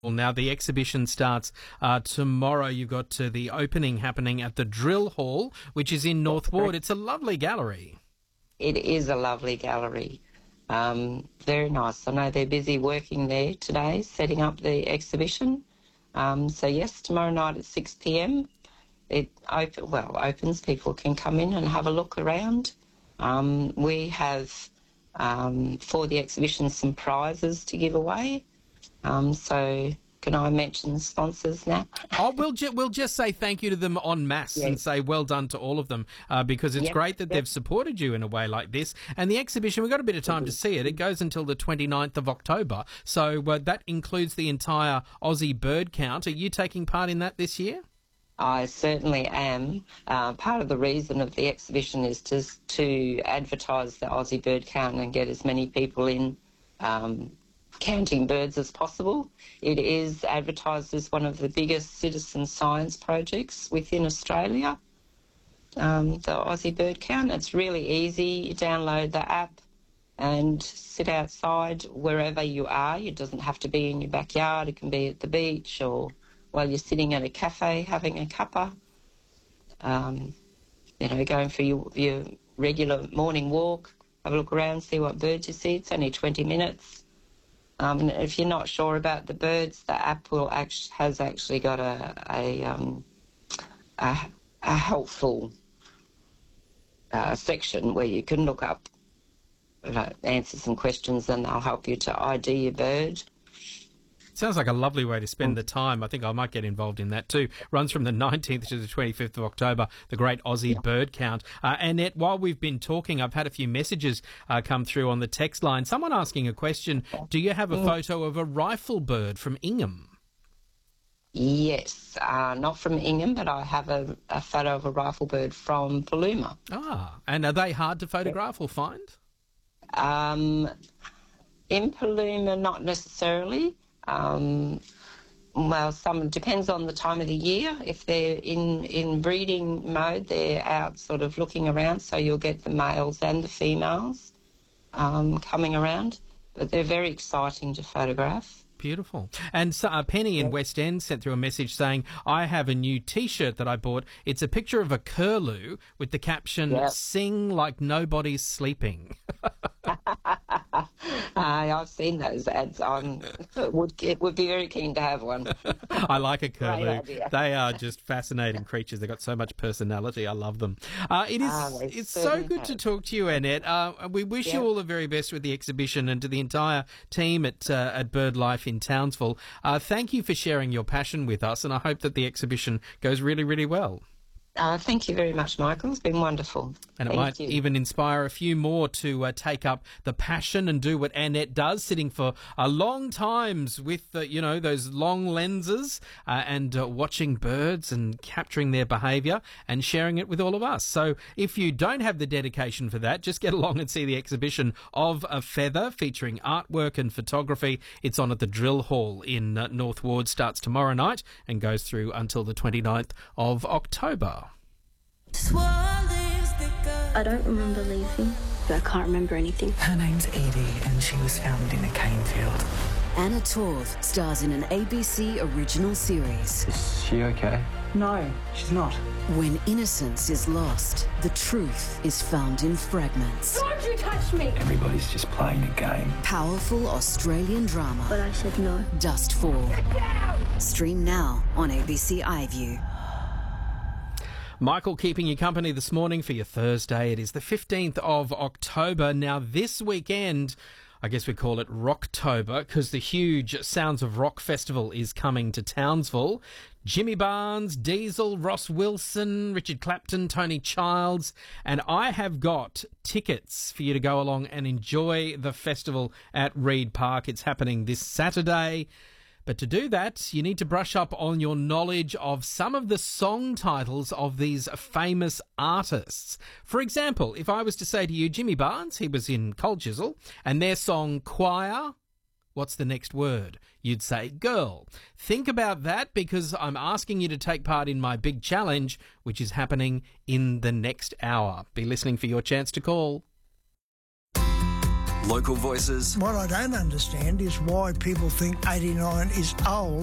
Well, now the exhibition starts tomorrow. You've got the opening happening at the Drill Hall, which is in North Ward. It's a lovely gallery. It is a lovely gallery. Very nice. I know they're busy working there today, setting up the exhibition. So yes, tomorrow night at 6 p.m. it opens. People can come in and have a look around. We have for the exhibition some prizes to give away. So can I mention sponsors now? We'll just say thank you to them en masse and say well done to all of them because it's great that they've supported you in a way like this. And the exhibition, we've got a bit of time to see it. It goes until the 29th of October. So that includes the entire Aussie bird count. Are you taking part in that this year? I certainly am. Part of the reason of the exhibition is to advertise the Aussie bird count and get as many people in counting birds as possible. It is advertised as one of the biggest citizen science projects within Australia, the Aussie bird count. It's really easy. You download the app and sit outside wherever you are. It doesn't have to be in your backyard. It can be at the beach or while you're sitting at a cafe having a cuppa, going for your regular morning walk, have a look around, see what birds you see. It's only 20 minutes. If you're not sure about the birds, the app has actually got a helpful section where you can look up, answer some questions, and they'll help you to ID your bird. Sounds like a lovely way to spend the time. I think I might get involved in that too. Runs from the 19th to the 25th of October, the Great Aussie Bird Count. Annette, while we've been talking, I've had a few messages come through on the text line. Someone asking a question, do you have a photo of a rifle bird from Ingham? Yes, not from Ingham, but I have a photo of a rifle bird from Paluma. And are they hard to photograph or find? In Paluma, not necessarily. Some depends on the time of the year. If they're in breeding mode, they're out sort of looking around, so you'll get the males and the females coming around. But they're very exciting to photograph. Beautiful. And Penny in West End sent through a message saying, I have a new T-shirt that I bought. It's a picture of a curlew with the caption, "Sing like nobody's sleeping." I've seen those ads. Would be very keen to have one. I like a curlew. They are just fascinating creatures. They've got so much personality. I love them. It's so good to talk to you, Annette. We wish you all the very best with the exhibition and to the entire team at BirdLife in Townsville. Thank you for sharing your passion with us, and I hope that the exhibition goes really, really well. Thank you very much, Michael. It's been wonderful. And it might even inspire a few more to take up the passion and do what Annette does, sitting for long times with, those long lenses and watching birds and capturing their behaviour and sharing it with all of us. So if you don't have the dedication for that, just get along and see the exhibition Of a Feather featuring artwork and photography. It's on at the Drill Hall in North Ward, starts tomorrow night and goes through until the 29th of October. I don't remember leaving, but I can't remember anything. Her name's Edie, and she was found in a cane field. Anna Torv stars in an ABC original series. Is she okay? No, she's not. When innocence is lost, the truth is found in fragments. Don't you touch me! Everybody's just playing a game. Powerful Australian drama. But I said no. Dustfall. Stream now on ABC iView. Michael keeping you company this morning for your Thursday. It is the 15th of October. Now, this weekend, I guess we call it Rocktober because the huge Sounds of Rock Festival is coming to Townsville. Jimmy Barnes, Diesel, Ross Wilson, Richard Clapton, Tony Childs, and I have got tickets for you to go along and enjoy the festival at Reid Park. It's happening this Saturday. But to do that, you need to brush up on your knowledge of some of the song titles of these famous artists. For example, if I was to say to you, Jimmy Barnes, he was in Cold Chisel, and their song Choir, what's the next word? You'd say girl. Think about that because I'm asking you to take part in my big challenge, which is happening in the next hour. Be listening for your chance to call. Local voices. What I don't understand is why people think 89 is old.